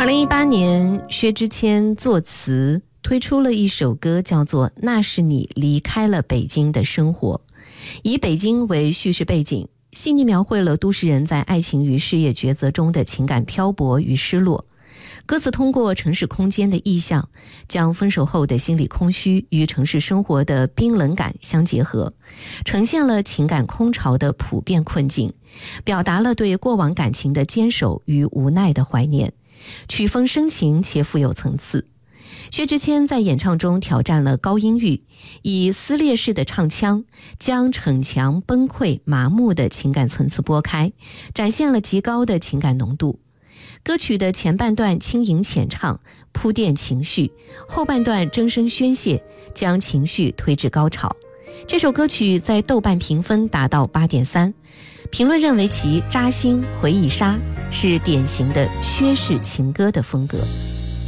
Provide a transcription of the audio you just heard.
2018年，薛之谦作词推出了一首歌，叫做《那是你离开了北京的生活》，以北京为叙事背景，细腻描绘了都市人在爱情与事业抉择中的情感漂泊与失落。歌词通过城市空间的意象，将分手后的心理空虚与城市生活的冰冷感相结合，呈现了情感空巢的普遍困境，表达了对过往感情的坚守与无奈的怀念。曲风深情且富有层次。薛之谦在演唱中挑战了高音域，以撕裂式的唱腔将逞强、崩溃、麻木的情感层次拨开，展现了极高的情感浓度。歌曲的前半段轻吟浅唱，铺垫情绪，后半段真声宣泄，将情绪推至高潮。这首歌曲在豆瓣评分达到 8.3， 评论认为其扎心回忆杀，是典型的薛氏情歌的风格。